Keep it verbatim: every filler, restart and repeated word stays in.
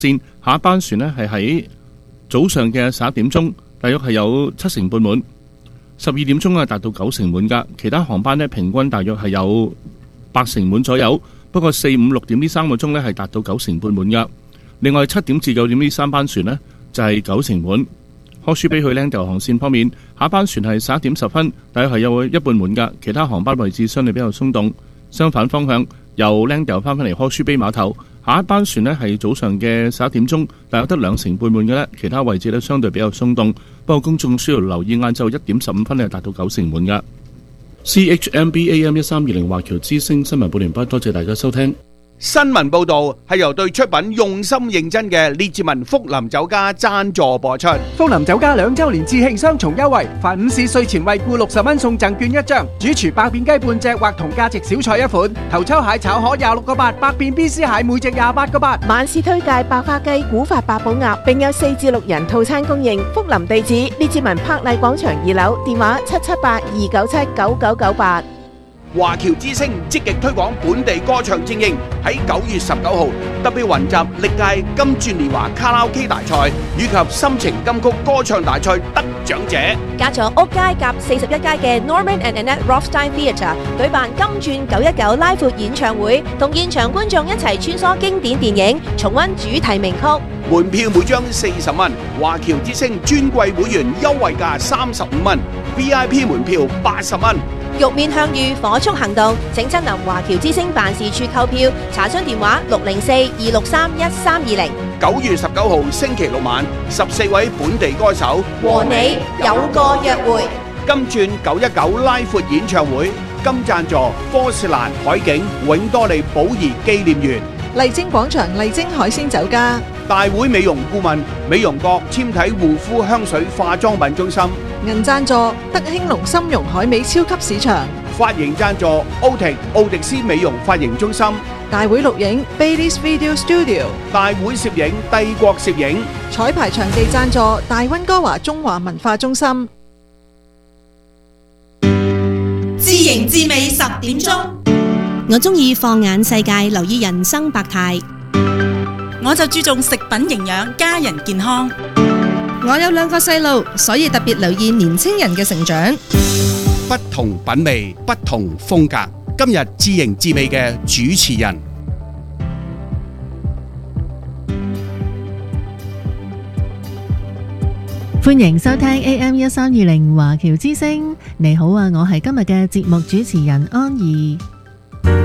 線下一班船呢係喺早上嘅十一點鐘，大約係有七成半滿。十二點鐘啊，達到九成滿㗎。其他航班呢，平均大約係有八成滿左右。不過四五六點呢三個鐘呢，係達到九成半滿㗎。另外七點至九點呢三班船呢，就係九成滿。柯舒比去靚豆航線方面，下一班船係十一點十分，大約係有一半滿㗎。其他航班位置相對比較鬆動。相反方向，由靚豆翻返嚟柯舒比碼頭，下一班船呢係早上嘅十一點鐘，但有得兩成半滿嘅呢，其他位置呢相對比較鬆動。不過公眾需要留意晏晝一點十五分呢達到九成滿㗎。C H M B A M 一三二零華僑之聲新聞報完畢，多謝大家收聽。 新聞報道係由對出品用心認真嘅列治文福林酒家贊助播出。 福林酒家兩周年致慶雙重優惠，凡午市稅前惠顧六十蚊送贈券一張，主廚百變雞半隻或同價值小菜一款，頭抽蟹炒河廿六個八，百變 B C 蟹每隻廿八個八。 晚市推介白花雞、古法八寶鴨，並有四至六人套餐供應。福林地址列治文柏麗廣場二樓，電話七七八二九七九九九八。 華僑之聲積極推廣本地歌唱精英，喺九月十九號特別雲集歷屆金鑽年華卡拉 OK 大賽以及心情金曲歌唱大賽得獎者。 加咗屋街夾四十一街嘅 Norman and Annette Rothstein Theatre 舉辦金鑽九一九拉闊演唱會，同現場觀眾一齊穿梭經典電影，重溫主題名曲。 門票每張四十蚊，華僑之聲尊貴會員優惠價三十五蚊 ，V I P 門票八十蚊。 玉面向隅，火速行動，請親臨華僑之聲辦事處購票，查詢電話六零四二六三一三二零。 九月十九號星期六晚，十四位本地歌手和你有個約會。 金鑽九一九拉闊演唱會，金贊助科士蘭海景永多利寶儀紀念園。 麗晶廣場麗晶海鮮酒家， 大會美容顧問美容閣纖體護膚香水化妝品中心。 銀贊助德興隆參茸海味超級市場， 髮型贊助奧迪奧迪斯美容髮型中心。 大會錄影 Baileys Video Studio， 大會攝影帝國攝影。 彩排場地贊助大溫哥華中華文化中心。 知型知味十點鐘， 我中意放眼世界，留意人生百態。 我就注重食品營養，家人健康。 我有兩個細路，所以特別留意年青人嘅成長。 不同品味，不同風格。今日知型知味嘅主持人， 歡迎收聽 A M 一三二零華僑之聲。你好啊，我係今日嘅節目主持人安怡。